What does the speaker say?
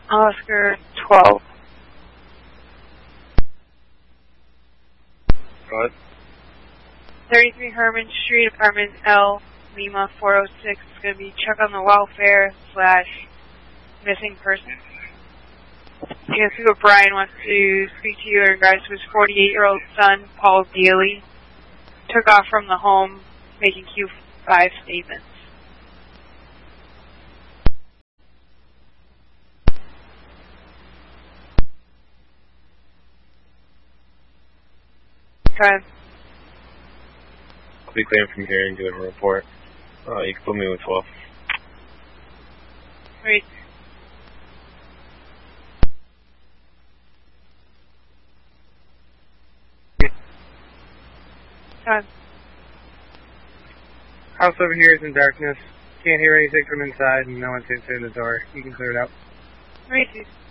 Oscar 12. Go ahead. 33 Herman Street, apartment L, Lima 406. It's going to be check on the welfare / missing person. You can see what Brian wants to speak to you in regards to his 48-year-old son, Paul Daly. Took off from the home, making Q5 statements. Okay. I'll be clearing from here and doing a report. You can put me with 12. Great. Okay. House over here is in darkness. Can't hear anything from inside and no one's answering the door. You can clear it out. Great.